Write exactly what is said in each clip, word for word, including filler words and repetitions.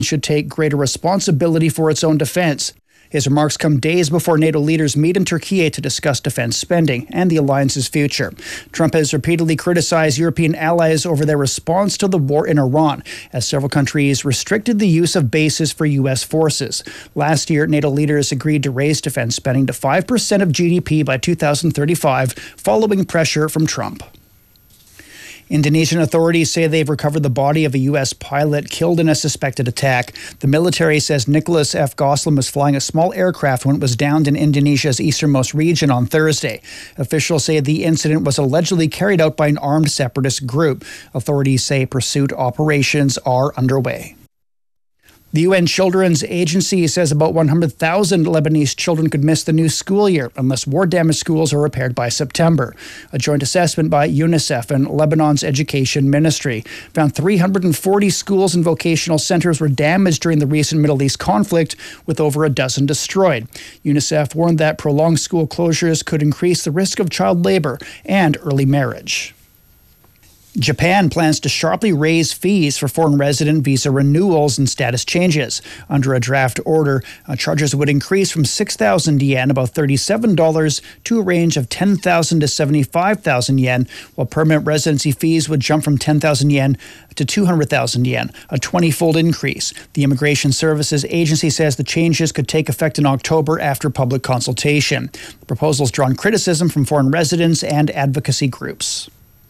should take greater responsibility for its own defense. His remarks come days before NATO leaders meet in Turkey to discuss defense spending and the alliance's future. Trump has repeatedly criticized European allies over their response to the war in Iran, as several countries restricted the use of bases for U S forces. Last year, NATO leaders agreed to raise defense spending to five percent of G D P by two thousand thirty-five, following pressure from Trump. Indonesian authorities say they've recovered the body of a U S pilot killed in a suspected attack. The military says Nicholas F. Gosling was flying a small aircraft when it was downed in Indonesia's easternmost region on Thursday. Officials say the incident was allegedly carried out by an armed separatist group. Authorities say pursuit operations are underway. The U N Children's Agency says about one hundred thousand Lebanese children could miss the new school year unless war-damaged schools are repaired by September. A joint assessment by UNICEF and Lebanon's Education Ministry found three hundred forty schools and vocational centers were damaged during the recent Middle East conflict, with over a dozen destroyed. UNICEF warned that prolonged school closures could increase the risk of child labor and early marriage. Japan plans to sharply raise fees for foreign resident visa renewals and status changes. Under a draft order, uh, charges would increase from six thousand yen, about thirty-seven dollars, to a range of ten thousand to seventy-five thousand yen, while permanent residency fees would jump from ten thousand yen to two hundred thousand yen, a twenty-fold increase. The Immigration Services Agency says the changes could take effect in October after public consultation. The proposal's drawn criticism from foreign residents and advocacy groups.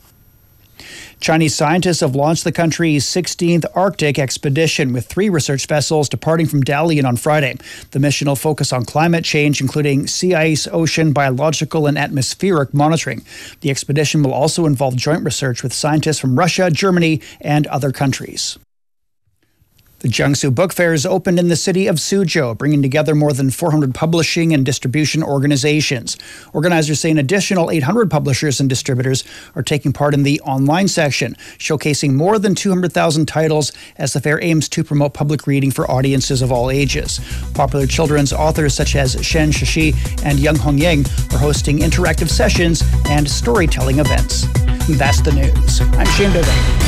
Chinese scientists have launched the country's sixteenth Arctic expedition, with three research vessels departing from Dalian on Friday. The mission will focus on climate change, including sea ice, ocean, biological, and atmospheric monitoring. The expedition will also involve joint research with scientists from Russia, Germany, and other countries. The Jiangsu Book Fair is opened in the city of Suzhou, bringing together more than four hundred publishing and distribution organizations. Organizers say an additional eight hundred publishers and distributors are taking part in the online section, showcasing more than two hundred thousand titles as the fair aims to promote public reading for audiences of all ages. Popular children's authors such as Shen Shishi and Young Hongying are hosting interactive sessions and storytelling events. And that's the news. I'm Shane Bivin.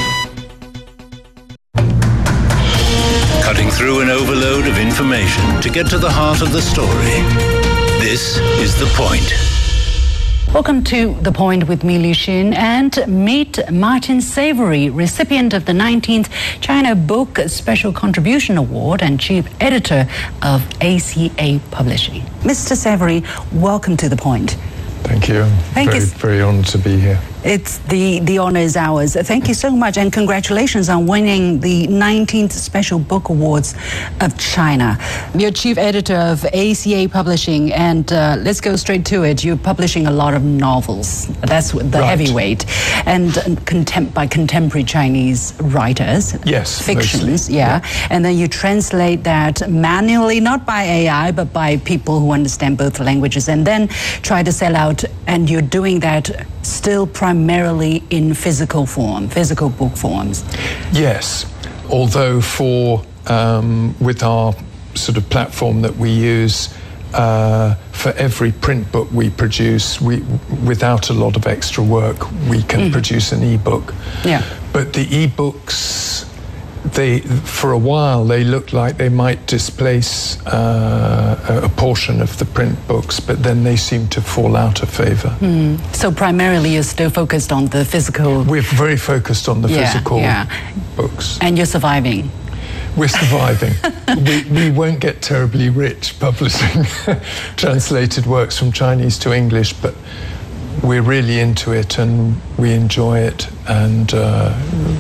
Cutting through an overload of information to get to the heart of the story. This is The Point. Welcome to The Point with me, Li Xin, and meet Martin Savory, recipient of the nineteenth China Book Special Contribution Award and chief editor of A C A Publishing. Mister Savory, welcome to The Point. Thank you. I'm Thank very, you. very honored to be here. It's the, the honor is ours. Thank you so much, and congratulations on winning the nineteenth Special Book Awards of China. You're chief editor of A C A Publishing, and uh, let's go straight to it. You're publishing a lot of novels. That's the Right. heavyweight, and uh, contem- by contemporary Chinese writers. Yes, fictions. mostly. Yeah. Yeah. And then you translate that manually, not by A I, but by people who understand both languages, and then try to sell out. And you're doing that still primarily in physical form, physical book forms. Yes, although for um, with our sort of platform that we use, uh, for every print book we produce, we without a lot of extra work, we can mm. produce an e-book. Yeah. But the e-books, they for a while they looked like they might displace uh, a portion of the print books, but then they seem to fall out of favor. Mm. So primarily you're still focused on the physical. We're very focused on the Yeah, physical yeah. books. And you're surviving. We're surviving. we, we won't get terribly rich publishing translated works from Chinese to English, but we're really into it and we enjoy it, and uh,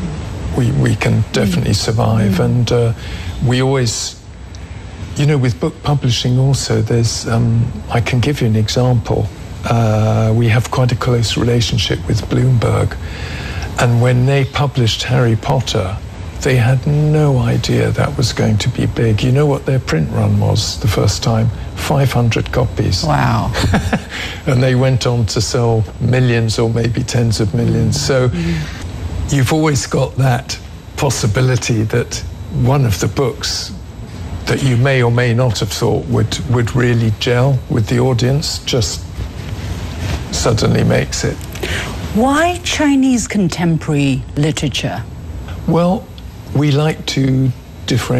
we we can definitely survive. Mm. And uh, we always, you know, with book publishing also, there's, um, I can give you an example. Uh, we have quite a close relationship with Bloomberg, and when they published Harry Potter, they had no idea that was going to be big. You know what their print run was the first time? five hundred copies. Wow. And they went on to sell millions or maybe tens of millions. So mm. you've always got that possibility that one of the books that you may or may not have thought would, would really gel with the audience just suddenly makes it. Why Chinese contemporary literature? Well, we like to differentiate